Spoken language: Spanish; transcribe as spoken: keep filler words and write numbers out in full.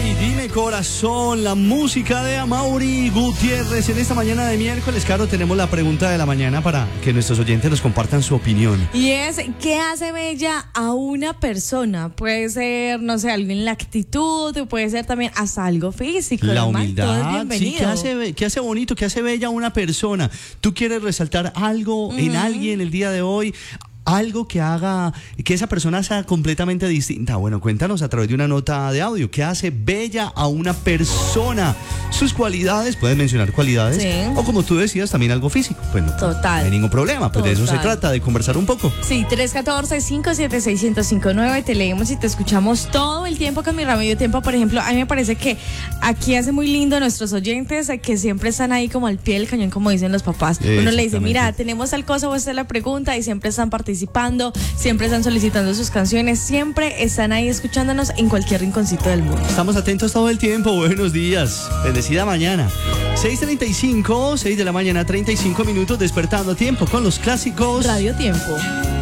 Ay, dime corazón, la música de Amaury Gutiérrez. En esta mañana de miércoles, Caro, tenemos la pregunta de la mañana para que nuestros oyentes nos compartan su opinión. Y es, ¿qué hace bella a una persona? Puede ser, no sé, algo en la actitud, puede ser también hasta algo físico. La normal, humildad, todo es bienvenido. sí, ¿qué hace, qué hace bonito, qué hace bella a una persona? ¿Tú quieres resaltar algo uh-huh. en alguien el día de hoy? Algo que haga que esa persona sea completamente distinta. Bueno, cuéntanos a través de una nota de audio. ¿Qué hace bella a una persona? Sus cualidades, puedes mencionar cualidades. Sí. O como tú decías, también algo físico. Pues no, Total. no hay ningún problema. Pues Total. de eso se trata, de conversar un poco. Sí, tres uno cuatro, cinco siete seis, uno cero cinco nueve. Te leemos y te escuchamos todo el tiempo con mi radio tiempo. Por ejemplo, a mí me parece que aquí hace muy lindo nuestros oyentes que siempre están ahí como al pie del cañón, como dicen los papás. Uno le dice, mira, tenemos tal cosa o esta es la pregunta, y siempre están participando, siempre están solicitando sus canciones, siempre están ahí escuchándonos en cualquier rinconcito del mundo. Estamos atentos todo el tiempo. Buenos días, bendecida mañana. seis treinta y cinco, seis de la mañana, treinta y cinco minutos, despertando a tiempo con los clásicos Radio Tiempo.